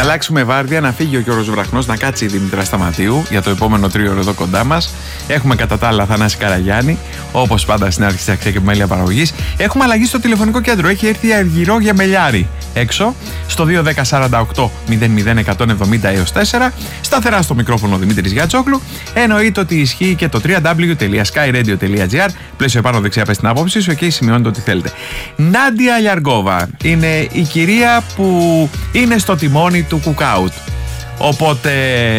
αλλάξουμε βάρδια, να φύγει ο Γιώργος Βραχνός, να κάτσει η Δήμητρα Σταματίου για το επόμενο τρίωρο εδώ κοντά μας. Έχουμε κατά τα άλλα Θανάση Καραγιάννη, όπως πάντα στην αρχή της αξία και επιμέλεια παραγωγής. Έχουμε αλλαγή στο τηλεφωνικό κέντρο. Έχει έρθει η Αργυρό Γεμελιάρη έξω στο 210 48 00 170 έως 4. Σταθερά στο μικρόφωνο Δημήτρης Γιατσόκλου. Εννοείται ότι ισχύει και το www.skyradio.gr. Πλαίσιο επάνω δεξιά πες την άποψή σου, εκεί σημειώνετε ό,τι θέλετε. Νάντια Λιαργόβα είναι η κυρία που είναι στο τιμόνι του Cookout. Οπότε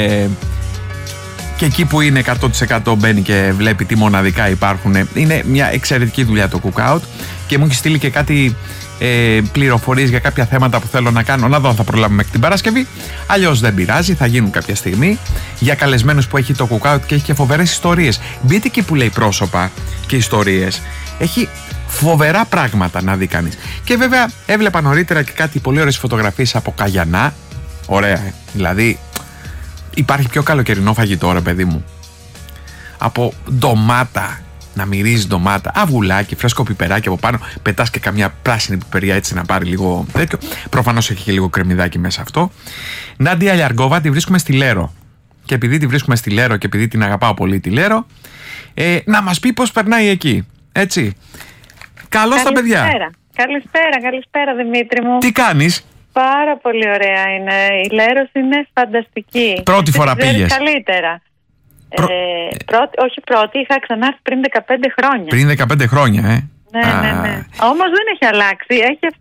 και εκεί που είναι 100% μπαίνει και βλέπει τι μοναδικά υπάρχουν. Είναι μια εξαιρετική δουλειά το Cookout και μου έχει στείλει και κάτι πληροφορίες για κάποια θέματα που θέλω να κάνω. Να δω αν θα προλάβουμε μέχρι την Παρασκευή. Αλλιώς δεν πειράζει, θα γίνουν κάποια στιγμή. Για καλεσμένους που έχει το Cookout και έχει και φοβερές ιστορίες. Μπείτε εκεί που λέει πρόσωπα και ιστορίες. Έχει φοβερά πράγματα να δει κανείς. Και βέβαια έβλεπα νωρίτερα και κάτι πολύ ωραίες φωτογραφίες από καγιανά. Ωραία, δηλαδή υπάρχει πιο καλοκαιρινό φαγητό, ρε παιδί μου, από ντομάτα, να μυρίζει ντομάτα, αυγουλάκι, φρέσκο πιπεράκι από πάνω, πετάς και καμιά πράσινη πιπεριά έτσι να πάρει λίγο τέτοιο. Προφανώς έχει και λίγο κρεμμυδάκι μέσα αυτό. Νάντια Λιαργόβα τη βρίσκουμε στη Λέρο. Και επειδή τη βρίσκουμε στη Λέρο και επειδή την αγαπάω πολύ τη Λέρο, να μας πει πώς περνάει εκεί. Έτσι. Καλώς τα παιδιά. Καλησπέρα Δημήτρη μου. Τι κάνεις? Πάρα πολύ ωραία είναι. Η Λέρος είναι φανταστική. Πρώτη φορά πήγες? Καλύτερα. Όχι πρώτη, είχα ξανάρθει πριν 15 χρόνια. Πριν 15 χρόνια, Ναι. Όμως δεν έχει αλλάξει.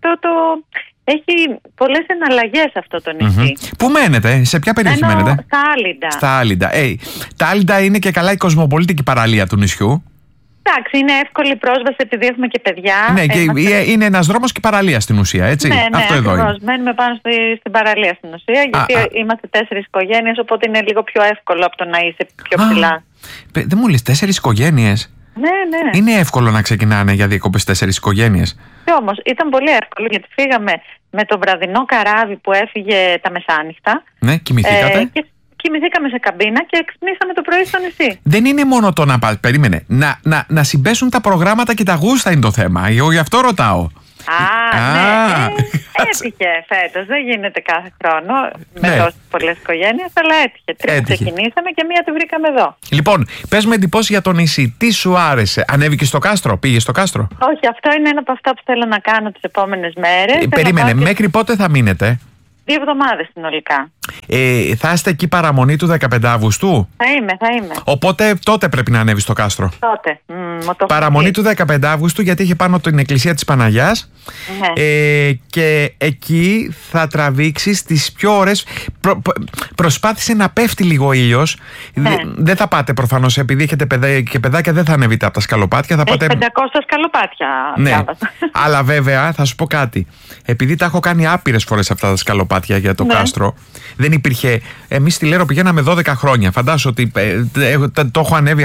Έχει πολλές εναλλαγές αυτό το νησί. Πού μένετε, σε ποια περιοχή μένετε? Στα Άλυντα. Τα Άλυντα είναι και καλά η κοσμοπολίτικη παραλία του νησιού. Εντάξει, είναι εύκολη πρόσβαση επειδή έχουμε και παιδιά. Ναι, και είναι ένας δρόμος και παραλία στην ουσία, έτσι. Ναι, αυτό εδώ είναι. Μένουμε πάνω στην παραλία στην ουσία, γιατί είμαστε 4 οικογένειες, οπότε είναι λίγο πιο εύκολο από το να είσαι πιο ψηλά. Δεν μου λες 4 οικογένειες? Ναι. Είναι εύκολο να ξεκινάνε για διακοπές 4 οικογένειες? Και όμως ήταν πολύ εύκολο, γιατί φύγαμε με το βραδινό καράβι που έφυγε τα μεσάνυχτα. Ναι, κοιμηθήκατε. Κοιμηθήκαμε σε καμπίνα και ξυπνήσαμε το πρωί στο νησί. Δεν είναι μόνο το να περίμενε. Να συμπέσουν τα προγράμματα και τα γούστα είναι το θέμα. Εγώ γι' αυτό ρωτάω. Ναι. Έτυχε φέτος. Δεν γίνεται κάθε χρόνο με τόσες πολλές οικογένειες, αλλά έτυχε. 3 ξεκινήσαμε και 1 τη βρήκαμε εδώ. Λοιπόν, πες με εντυπώσεις για το νησί. Τι σου άρεσε? Ανέβηκες στο κάστρο? Πήγες στο κάστρο? Όχι, αυτό είναι ένα από αυτά που θέλω να κάνω τις επόμενες μέρες. Περίμενε, μέχρι πότε θα μείνετε? 2 εβδομάδες συνολικά. Θα είστε εκεί παραμονή του 15 Αυγούστου? Θα είμαι. Οπότε τότε πρέπει να ανέβεις στο κάστρο. Τότε. Παραμονή του 15 Αυγούστου, γιατί έχει πάνω την εκκλησία της Παναγιάς. Ναι. Και εκεί θα τραβήξεις τις πιο ωραίες. Προσπάθησε να πέφτει λίγο ήλιος. Ναι. Δεν θα πάτε προφανώς, επειδή έχετε παιδάκια, δεν θα ανέβείτε από τα σκαλοπάτια. Θα πάτε 500 σκαλοπάτια. Ναι. Αλλά βέβαια θα σου πω κάτι. Επειδή τα έχω κάνει άπειρες φορές αυτά τα σκαλοπάτια για το κάστρο, δεν υπήρχε. Εμείς στη Λέρο πηγαίναμε 12 χρόνια. Φαντάσου ότι το έχω ανέβει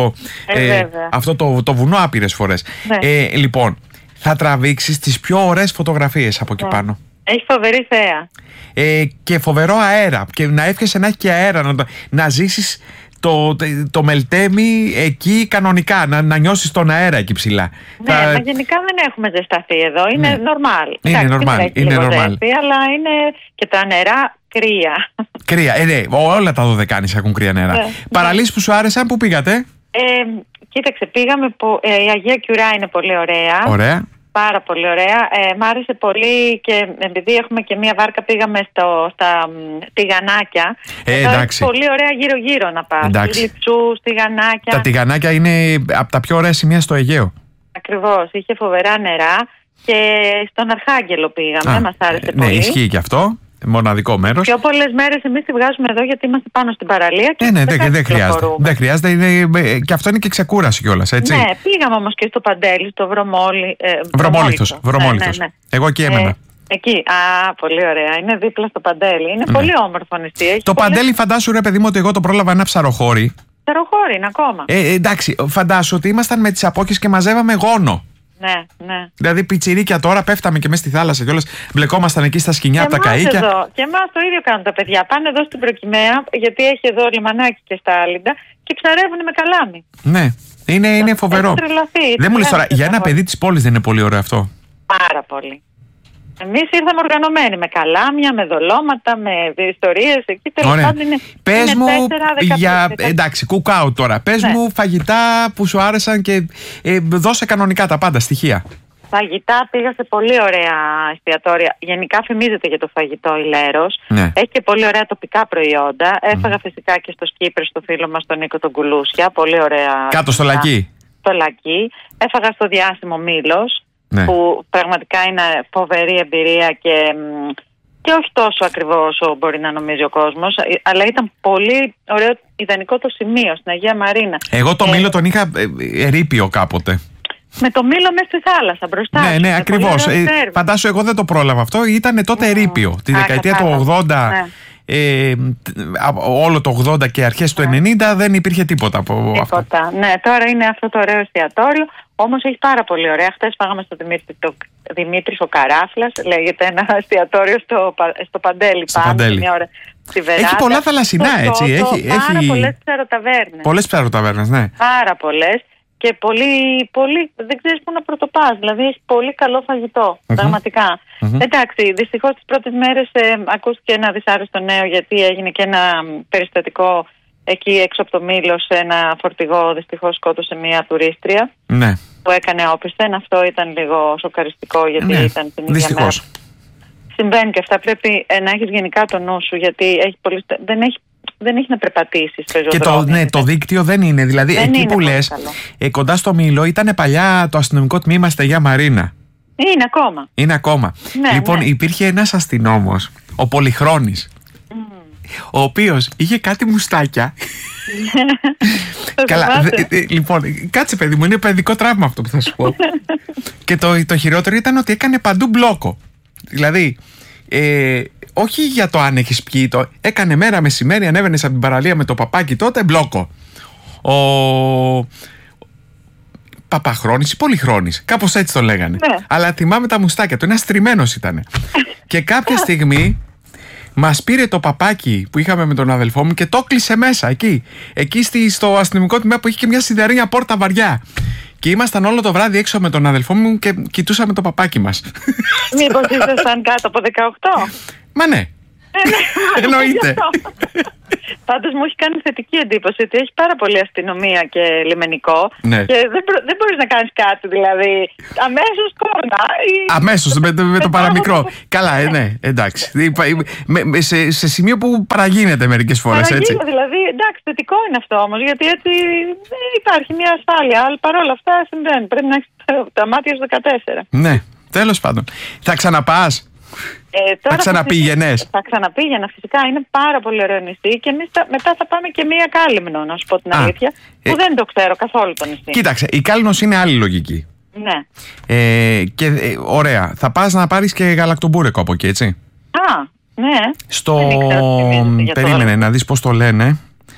αυτό το βουνό άπειρες φορές. Ναι. Λοιπόν, θα τραβήξεις τις πιο ωραίες φωτογραφίες από εκεί πάνω. Έχει φοβερή θέα. Και φοβερό αέρα. Και να εύχεσαι να έχει και αέρα, να ζήσεις το Μελτέμι εκεί κανονικά, να νιώσεις τον αέρα εκεί ψηλά. Ναι, μα γενικά δεν έχουμε ζεσταθεί εδώ. Είναι normal. Είναι normal. Αλλά είναι και τα νερά κρύα. Κρύα, ναι, όλα τα Δωδεκάνησα έχουν κρύα νερά. Παραλίες που σου άρεσαν, πού πήγατε? Κοίταξε, πήγαμε που η Αγία Κιουρά είναι πολύ ωραία. Ωραία. Πάρα πολύ ωραία. Μ' άρεσε πολύ και επειδή έχουμε και μία βάρκα, πήγαμε στα τηγανάκια. Εντάξει. Πολύ ωραία γύρω-γύρω να πας. Λιψού, τηγανάκια. Τα τηγανάκια είναι από τα πιο ωραία σημεία στο Αιγαίο. Ακριβώς. Είχε φοβερά νερά. Και στον Αρχάγγελο πήγαμε. Μας άρεσε πολύ. Ναι, ισχύει και αυτό. Μοναδικό μέρος. Πιο πολλές μέρες εμείς τη βγάζουμε εδώ γιατί είμαστε πάνω στην παραλία. Και δεν χρειάζεται. Δεν χρειάζεται. Και αυτό είναι και ξεκούραση κιόλας, έτσι. Ναι, πήγαμε όμως και στο Παντέλη, στο Βρωμόλιθος. Ναι. Εγώ εκεί έμενα. Εκεί, πολύ ωραία. Είναι δίπλα στο Παντέλη. Είναι πολύ όμορφο νησί. Το Παντέλη, φαντάσου ρε παιδί μου ότι εγώ το πρόλαβα ένα ψαροχώρι. Ψαροχώρι είναι ακόμα. Εντάξει, φαντάσου ότι ήμασταν με τις απόκες και μαζεύαμε γόνο. Ναι. Δηλαδή πιτσιρίκια τώρα, πέφταμε και μέσα στη θάλασσα κιόλας. Μπλεκόμασταν εκεί στα σκοινιά από τα καΐκια. Και εμάς το ίδιο κάνουν τα παιδιά. Πάνε εδώ στην Προκυμαία, γιατί έχει εδώ λιμανάκι και στα Άλυντα, και ψαρεύουν με καλάμι. Ναι, είναι φοβερό. Δεν μου λες τώρα, για ένα παιδί της πόλης δεν είναι πολύ ωραίο αυτό? Πάρα πολύ. Εμείς ήρθαμε οργανωμένοι με καλάμια, με δολώματα, με ιστορίες. Εκεί τέλος πάντων είναι. Πες μου, εντάξει, cook out τώρα. Πες μου φαγητά που σου άρεσαν και δώσε κανονικά τα πάντα στοιχεία. Φαγητά, πήγα σε πολύ ωραία εστιατόρια. Γενικά φημίζεται για το φαγητό η Λέros. Ναι. Έχει και πολύ ωραία τοπικά προϊόντα. Έφαγα φυσικά και στο Σκύπρες στο φίλο μας τον Νίκο τον Κουλούσια. Πολύ ωραία. Κάτω στο Λακί. Στο Λακί. Έφαγα στο διάσημο Μήλος. Ναι. Που πραγματικά είναι φοβερή εμπειρία και όχι τόσο ακριβό όσο μπορεί να νομίζει ο κόσμος, αλλά ήταν πολύ ωραίο, ιδανικό το σημείο στην Αγία Μαρίνα. Εγώ το Μήλο τον είχα ερείπιο κάποτε. Με το Μήλο μέσα στη θάλασσα μπροστά. Ναι, ακριβώς. Φαντάσου, εγώ δεν το πρόλαβα αυτό. Ήταν τότε ερείπιο. Τη δεκαετία του 80. Ναι. Όλο το 80 και αρχές του 90 δεν υπήρχε τίποτα από αυτό. Ναι, τώρα είναι αυτό το ωραίο εστιατόριο. Όμως έχει πάρα πολύ ωραία. Χθες φάγαμε στο Δημήτρης ο Καράφλας. Λέγεται ένα εστιατόριο στο Παντέλη. Έχει πολλά θαλασσινά, έτσι. Έχει πάρα πολλές ψαροταβέρνες. Πολλές ψαροταβέρνες, ναι. Πάρα πολλές. Και πολύ, δεν ξέρεις πού να πρωτοπάς. Δηλαδή έχει πολύ καλό φαγητό, πραγματικά. Εντάξει, δυστυχώς τις πρώτες μέρες ακούστηκε ένα δυσάρεστο νέο, γιατί έγινε και ένα περιστατικό εκεί έξω από το Μήλο, σε ένα φορτηγό. Δυστυχώς σκότωσε μια τουρίστρια που έκανε όπισθεν. Αυτό ήταν λίγο σοκαριστικό, γιατί ήταν την ίδια μέρα. Συμβαίνει και αυτά. Πρέπει να έχεις γενικά το νου σου, γιατί δεν έχει να περπατήσεις. Και το δίκτυο δεν είναι. Δηλαδή, δεν εκεί είναι που λες, κοντά στο Μήλο ήταν παλιά το αστυνομικό τμήμα στη Αγία Μαρίνα. Είναι ακόμα. Ναι, λοιπόν, υπήρχε ένας αστυνόμος, ο Πολυχρόνης, ο οποίος είχε κάτι μουστάκια. Καλά, λοιπόν, κάτσε παιδί μου, είναι παιδικό τραύμα αυτό που θα σου πω. Και το χειρότερο ήταν ότι έκανε παντού μπλόκο. Δηλαδή, όχι για το αν έχεις πιει, το έκανε μέρα μεσημέρι, ανέβαινες από την παραλία με το παπάκι τότε, μπλόκο. Ο Παπαχρόνης ή Πολυχρόνης, κάπως έτσι το λέγανε. Αλλά θυμάμαι τα μουστάκια του, ένα στριμμένος ήτανε. Και κάποια στιγμή μας πήρε το παπάκι που είχαμε με τον αδελφό μου και το κλείσε μέσα εκεί στο αστυνομικό τμήμα που είχε και μια σιδερένια πόρτα βαριά. Και ήμασταν όλο το βράδυ έξω με τον αδελφό μου και κοιτούσαμε το παπάκι μας. Μήπως ήσασταν κάτω από 18? Μα ναι. Εννοείται. Πάντως μου έχει κάνει θετική εντύπωση ότι έχει πάρα πολύ αστυνομία και λιμενικό. Και δεν μπορείς να κάνεις κάτι, δηλαδή. Αμέσως κόρνα. Αμέσως με το παραμικρό. Καλά, ναι, εντάξει. Σε σημείο που παραγίνεται μερικές φορές, έτσι. Δηλαδή, εντάξει, θετικό είναι αυτό όμως, γιατί έτσι υπάρχει μια ασφάλεια. Αλλά παρόλα αυτά συμβαίνει. Πρέπει να έχεις τα μάτια στο 14. Ναι, τέλος πάντων. Θα ξαναπάς? Θα ξαναπήγαινες? Θα ξαναπήγαινα φυσικά, είναι πάρα πολύ ωραίο νησί και εμείς μετά θα πάμε και μία Κάλυμνο, να σου πω την αλήθεια, που δεν το ξέρω καθόλου το νησί. Κοίταξε, η Κάλυμνος είναι άλλη λογική. Ναι. Και ωραία, θα πας να πάρεις και γαλακτομπούρεκο από εκεί, έτσι? Ναι. Περίμενε να δεις πώς το λένε.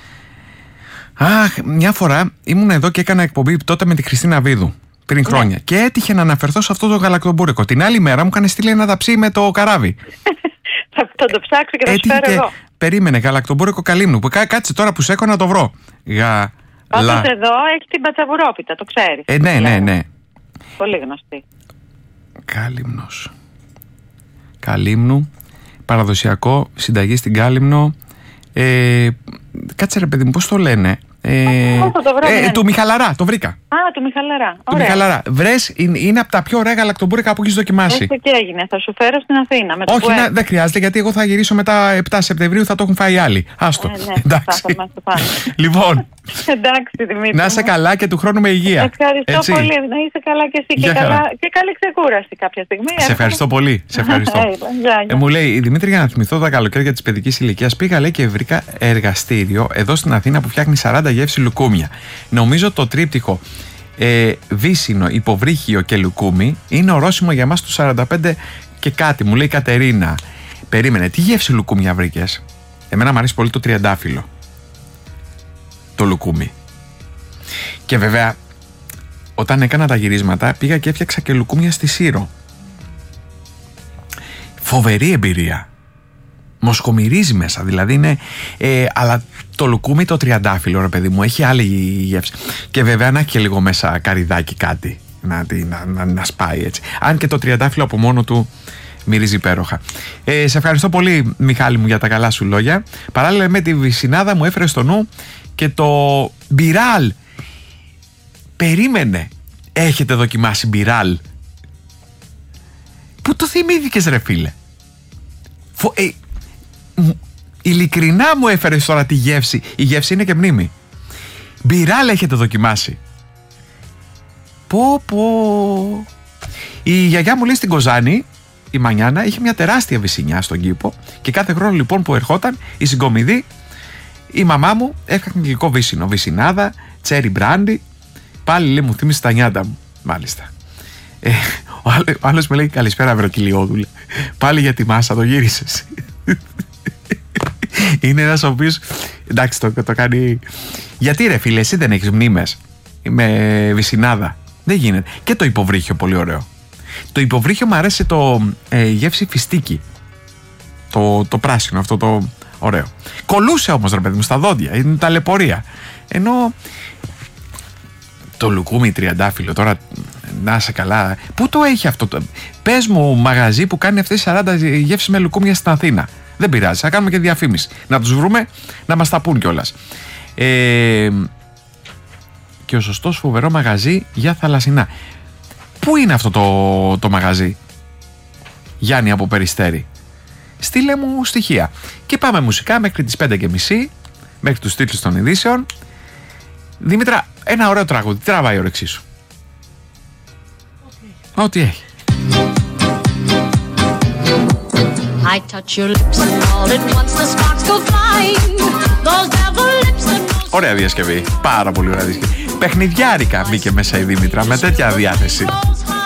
Μια φορά ήμουν εδώ και έκανα εκπομπή τότε με τη Χριστίνα Βίδου. Πριν χρόνια. Και έτυχε να αναφερθώ σε αυτό το γαλακτομπούρεκο. Την άλλη μέρα μου έκανε στείλει ένα ταψί με το καράβι. Θα το ψάξω και θα σου φέρω εγώ. Περίμενε, γαλακτομπούρεκο Καλύμνου. Που κάτσε τώρα που σε έχω να το βρω. Πάντως εδώ έχει την πατσαβουρόπιτα, το ξέρεις. Ναι. Πολύ γνωστή. Κάλυμνος. Καλύμνου. Παραδοσιακό, συνταγή στην Κάλυμνο. Κάτσε ρε παιδί μου, πώς το λένε? Του Μιχαλαρά, το βρήκα. Του Μιχαλαρά. Του Μιχαλαρά. Βρες, είναι από τα πιο ωραία γαλακτομπούρεκα που έχεις δοκιμάσει. Έτσι και έγινε. Θα σου φέρω στην Αθήνα. Όχι, δεν χρειάζεται, γιατί εγώ θα γυρίσω μετά 7 Σεπτεμβρίου, θα το έχουν φάει άλλοι. Άστο. Εντάξει. Λοιπόν. Εντάξει, Δημήτρη. Να είσαι καλά και του χρόνου με υγεία. Ευχαριστώ πολύ. Να είσαι καλά και εσύ. Και καλή ξεκούραση κάποια στιγμή. Σε ευχαριστώ πολύ. Μου λέει η Δημήτρη, για να θυμηθώ τα καλοκαίρια της παιδικής ηλικίας, πήγα λέει και βρήκα εργαστήριο εδώ στην Αθήνα που φτιάχνει 40 γεύση λουκούμια. Νομίζω το τρίπτυχο βύσσινο, υποβρύχιο και λουκούμι είναι ορόσημο για μας του 45 και κάτι. Μου λέει η Κατερίνα. Περίμενε, τι γεύση λουκούμια βρήκες? Εμένα μου αρέσει πολύ το τριαντάφυλλο, το λουκούμι. Και βέβαια όταν έκανα τα γυρίσματα πήγα και έφτιαξα και λουκούμια στη Σύρο. Φοβερή εμπειρία. Μοσχομυρίζει μέσα, δηλαδή είναι. Αλλά το λουκούμι, το τριαντάφυλλο, ρε παιδί μου, έχει άλλη γεύση. Και βέβαια να έχει και λίγο μέσα καρυδάκι κάτι. Να σπάει έτσι. Αν και το τριαντάφυλλο από μόνο του Μυρίζει υπέροχα. Σε ευχαριστώ πολύ, Μιχάλη μου, για τα καλά σου λόγια. Παράλληλα με τη Βυσσινάδα μου έφερε στο νου και το μπιράλ. Περίμενε. Έχετε δοκιμάσει μπιράλ? Πού το θυμήθηκες, ρε φίλε? Ειλικρινά μου έφερες τώρα τη γεύση. Η γεύση είναι και μνήμη. Μπιράλ έχετε δοκιμάσει? Πω. Η γιαγιά μου λέει στην Κοζάνη, η Μανιάνα, είχε μια τεράστια βυσσινιά στον κήπο και κάθε χρόνο λοιπόν που ερχόταν η συγκομιδή, η μαμά μου έφτιαχνε γλυκό βύσσινο, βυσσινάδα, τσέρι μπράντι. Πάλι λέει μου θύμισε τα νιάτα μου. Μάλιστα. Ο άλλος με λέει καλησπέρα Ευρωκυλιόδουλε. Πάλι για τη μάσα το γύρισες. Είναι ένας ο οποίος, εντάξει, το κάνει. Γιατί ρε φίλε, εσύ δεν έχεις μνήμες με βυσσινάδα? Δεν γίνεται. Και το υποβρύχιο πολύ ωραίο. Το υποβρύχιο μου αρέσει το γεύση φιστίκι. Το πράσινο αυτό το ωραίο. Κολούσε όμως ρε παιδί μου στα δόντια. Είναι ταλαιπωρία. Ενώ το λουκούμι τριαντάφυλλο τώρα, να σε καλά. Πού το έχει αυτό? Πες μου μαγαζί που κάνει αυτές τις 40 γεύσεις με λουκούμια στην Αθήνα. Δεν πειράζει, θα κάνουμε και διαφήμιση. Να τους βρούμε, να μας τα πούν κιόλας. Και ο σωστός φοβερό μαγαζί για θαλασσινά. Πού είναι αυτό το μαγαζί? Γιάννη από Περιστέρι. Στείλε μου στοιχεία. Και πάμε μουσικά μέχρι τις 5:30, μέχρι τους τίτλους των ειδήσεων. Δήμητρα, ένα ωραίο τραγούδι. Τραβάει η όρεξή σου. Ό,τι έχει. I touch your lips and all at once the sparks go flying. Those devil lips that... Ωραία διασκευή. Πάρα πολύ ωραία διασκευή. Παιχνιδιάρικα μπήκε μέσα η Δήμητρα με τέτοια διάθεση.